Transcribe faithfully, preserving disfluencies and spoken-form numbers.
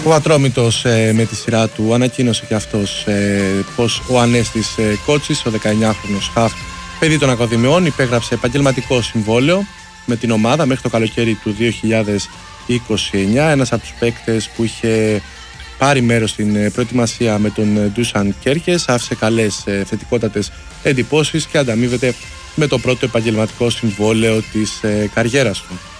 Ο Ατρόμητος ε, με τη σειρά του ανακοίνωσε και αυτός ε, πως ο Ανέστης ε, Κότσης, ο δεκαεννιάχρονος χαφ, παιδί των Ακαδημιών, υπέγραψε επαγγελματικό συμβόλαιο με την ομάδα μέχρι το καλοκαίρι του δύο χιλιάδες είκοσι εννιά. Ένας από τους παίκτες που είχε πάρει μέρος στην προετοιμασία με τον Ντούσαν Κέρκες, άφησε καλές ε, θετικότατες εντυπώσεις και ανταμείβεται με το πρώτο επαγγελματικό συμβόλαιο της ε, καριέρας του.